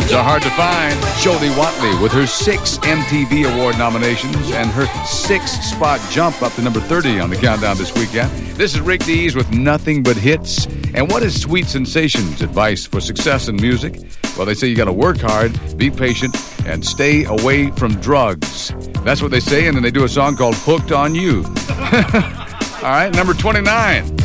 records are hard to find. Jody Watley with her 6 MTV Award nominations and her 6-spot jump up to number 30 on the countdown this weekend. This is Rick Dees with Nothing But Hits. And what is Sweet Sensations' advice for success in music? Well, they say you got to work hard, be patient, and stay away from drugs. That's what they say, and then they do a song called Hooked on You. All right, number 29.